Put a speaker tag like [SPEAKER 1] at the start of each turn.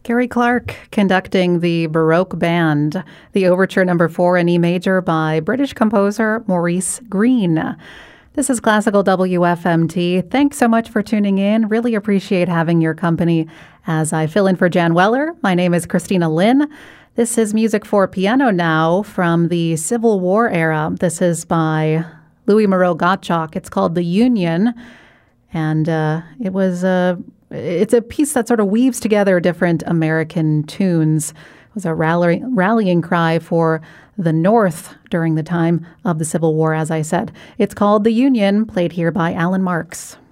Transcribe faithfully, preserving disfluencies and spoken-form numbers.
[SPEAKER 1] Gary Clark conducting the Baroque Band, the Overture Number four in E major by British composer Maurice Greene. This is Classical W F M T. Thanks so much for tuning in. Really appreciate having your company as I fill in for Jan Weller. My name is Christina Lynn. This is music for piano now from the Civil War era. This is by Louis Moreau Gottschalk. It's called The Union, and uh, it was a... Uh, It's a piece that sort of weaves together different American tunes. It was a rally, rallying cry for the North during the time of the Civil War, as I said. It's called The Union, played here by Alan Marks.